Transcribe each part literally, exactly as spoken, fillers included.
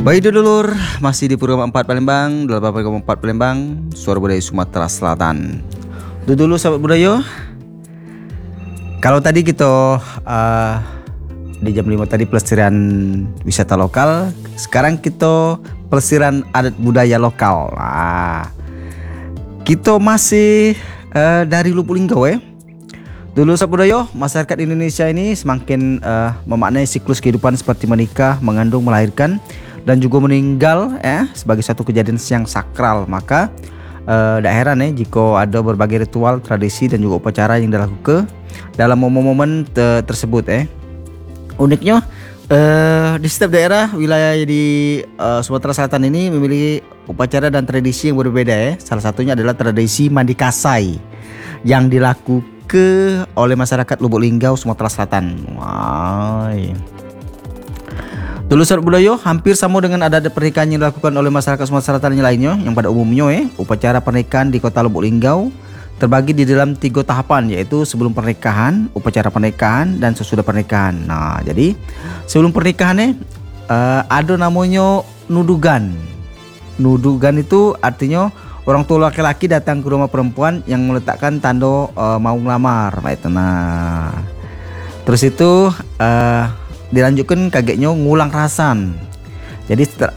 Baik dulur, masih di program empat Palembang, delapan koma empat Palembang, Suara Budaya Sumatera Selatan. Itu dulu sahabat budaya. Kalau tadi kita uh, di jam lima tadi pelestarian wisata lokal, sekarang kita pelestarian adat budaya lokal. Nah, kita masih uh, dari Lubuk Linggau ya. Dulu sahabat budaya, masyarakat Indonesia ini semakin uh, memaknai siklus kehidupan seperti menikah, mengandung, melahirkan, dan juga meninggal ya sebagai satu kejadian yang sakral. Maka eh, tidak heran ya jika ada berbagai ritual, tradisi dan juga upacara yang dilakukan dalam momen-momen te tersebut ya. Uniknya eh, di setiap daerah wilayah di eh, Sumatera Selatan ini memiliki upacara dan tradisi yang berbeda ya. Salah satunya adalah tradisi mandi kasai yang dilakukan oleh masyarakat Lubuk Linggau, Sumatera Selatan. Wah. Dulu sahabat budaya, hampir sama dengan adat pernikahan yang dilakukan oleh masyarakat Sumatera Selatan yang lainnya. Yang pada umumnya eh, upacara pernikahan di kota Lubuk Linggau terbagi di dalam tiga tahapan, yaitu sebelum pernikahan, upacara pernikahan, dan sesudah pernikahan. Nah, jadi sebelum pernikahan eh, ada namanya nudugan. Nudugan itu artinya orang tua laki-laki datang ke rumah perempuan yang meletakkan tanda uh, mau ngelamar. Nah, terus itu uh, dilanjutkan kagetnya ngulang rasan. Jadi setelah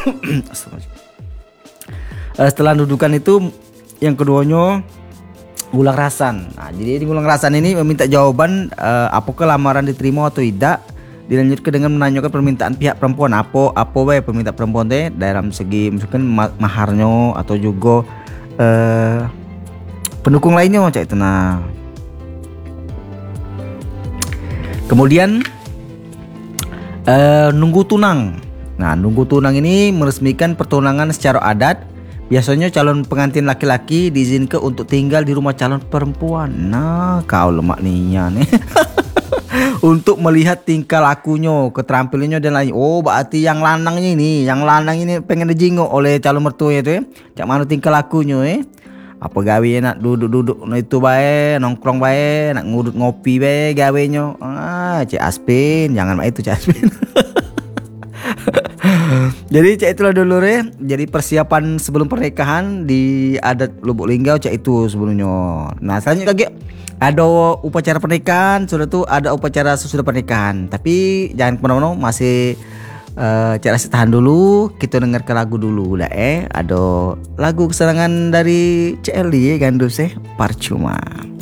setelah nudukan itu yang keduanya ngulang rasan. Nah, jadi di ngulang rasan ini meminta jawaban uh, apakah lamaran diterima atau tidak. Dilanjutkan dengan menanyakan permintaan pihak perempuan, apa apa bae permintaan perempuan teh dalam segi misalkan maharnya atau juga uh, pendukung lainnya macam itu. Nah, kemudian Uh, nunggu tunang. Nah, nunggu tunang ini meresmikan pertunangan secara adat. Biasanya calon pengantin laki-laki diizinkan untuk tinggal di rumah calon perempuan. Nah, kau lemak ninya nih. Untuk melihat tingkah lakunya, keterampilannya dan lain. Oh, berarti yang lanangnya ini, yang lanang ini pengen dijingok oleh calon mertua itu ya. Cak mana tingkah lakunya eh? Apa gawe nak duduk-duduk no itu bae, nongkrong bae, nak ngudut ngopi bae gawenya. Ah, Cik Aspin, jangan mak itu Cik Aspin. Jadi Cik itulah dulu re. Jadi persiapan sebelum pernikahan di adat Lubuk Linggau Cik itu sebelumnya. Nah, selanjutnya lagi ada upacara pernikahan, sudah tuh ada upacara sesudah pernikahan. Tapi jangan kemana-mana, masih Uh, Cik Rasid tahan dulu, kita dengarkan lagu dulu dah eh. Ada lagu kesenangan dari C L D ya, Gandus eh, Percuma.